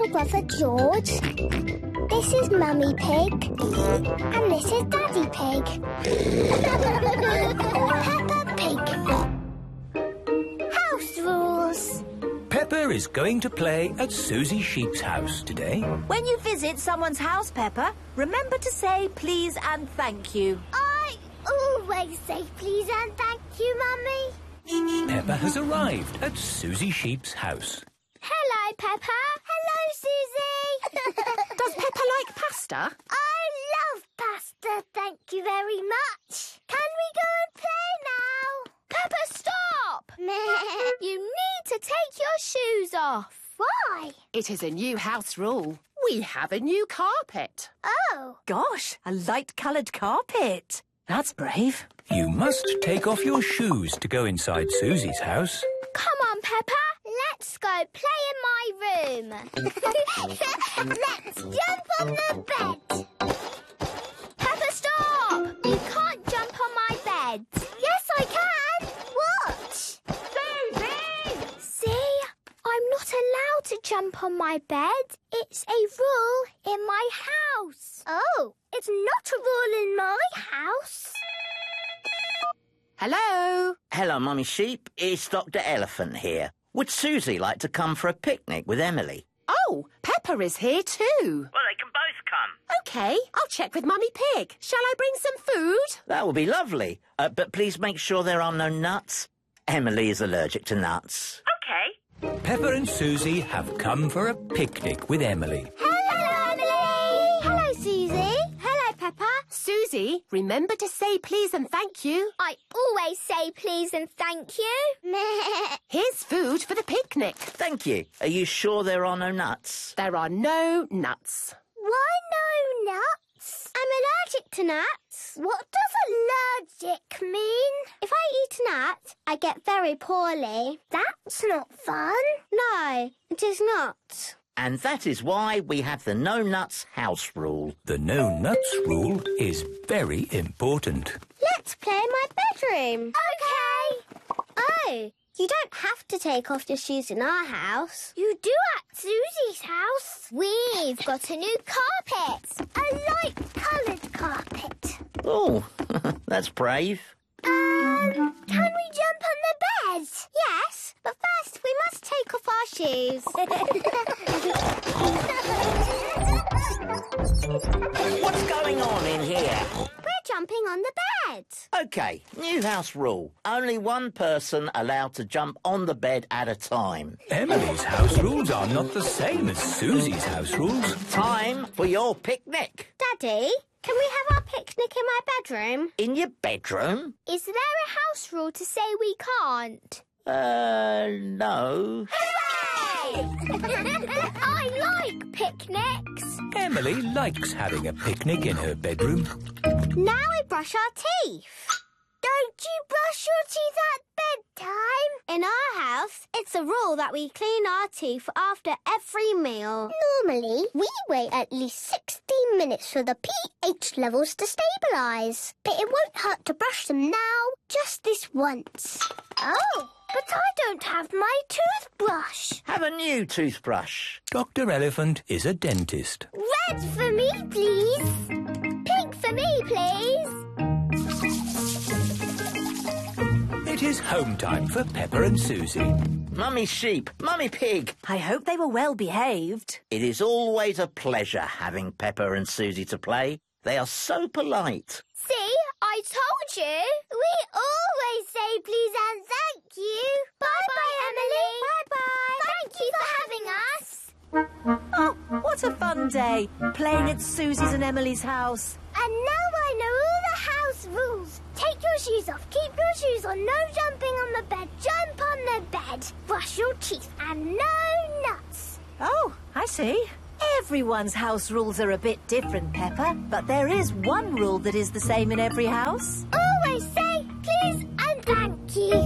little brother George. This is Mummy Pig. And this is Daddy Pig. Peppa Pig. House rules. Peppa is going to play at Susie Sheep's house today. When you visit someone's house, Peppa, remember to say please and thank you. I always say please and thank you, Mummy. Peppa has arrived at Susie Sheep's house. Hello, Peppa. Hello, Susie. Does Peppa like pasta? I love pasta, thank you very much. Can we go and play now? Peppa, stop! You need to take your shoes off. Why? It is a new house rule. We have a new carpet. Oh. Gosh, a light-coloured carpet. That's brave. You must take off your shoes to go inside Susie's house. Come on, Peppa. Let's go play in my room. Let's jump on the bed. Peppa, stop! You can't jump on my bed. Yes, I can. Watch. Susie! See? I'm not allowed to jump on my bed. It's a rule in my house. Oh, it's not a rule in my house. Hello? Hello, Mummy Sheep. It's Dr. Elephant here. Would Susie like to come for a picnic with Emily? Oh, Peppa is here too. Well, they can both come. OK, I'll check with Mummy Pig. Shall I bring some food? That will be lovely. But please make sure there are no nuts. Emily is allergic to nuts. OK. Peppa and Susie have come for a picnic with Emily. Hello, Emily. Hello, Susie. Hello, Peppa. Susie, remember to say please and thank you. I always say please and thank you. Here's food for the picnic. Thank you. Are you sure there are no nuts? There are no nuts. Why no nuts? I'm allergic to nuts. What does allergic mean? If I eat a nut, I get very poorly. That's not fun. No, it is not. And that is why we have the no nuts house rule. The no nuts rule is very important. Let's play in my bedroom. OK. Oh, you don't have to take off your shoes in our house. You do at Susie's house. We've got a new carpet. A light-coloured carpet. Oh, that's brave. Can we jump on the bed? Yes, but first we must take off our shoes. What's going on in here? We're jumping on the bed. OK, new house rule. Only one person allowed to jump on the bed at a time. Emily's house rules are not the same as Susie's house rules. Time for your picnic. Daddy, can we have our picnic in my bedroom? In your bedroom? Is there a house rule to say we can't? No. Hooray! I like picnics. Emily likes having a picnic in her bedroom. Now we brush our teeth. Don't you brush your teeth at bedtime? In our house, it's a rule that we clean our teeth after every meal. Normally, we wait at least 60 minutes for the pH levels to stabilise. But it won't hurt to brush them now, just this once. Oh, but I don't have my toothbrush. Have a new toothbrush. Dr. Elephant is a dentist. Red for me, please. Pink for me, please. It is home time for Peppa and Susie. Mummy Sheep, Mummy Pig. I hope they were well behaved. It is always a pleasure having Peppa and Susie to play. They are so polite. See, I told you. We always say please and thank you. Bye-bye, Emily. Bye-bye. Thank you for having us. Oh, what a fun day, playing at Susie's and Emily's house. And now I know all the house rules. Take your shoes off, keep your shoes on, no jumping on the bed, jump on the bed, brush your teeth, and no nuts. Oh, I see. Everyone's house rules are a bit different, Peppa, but there is one rule that is the same in every house. Always say please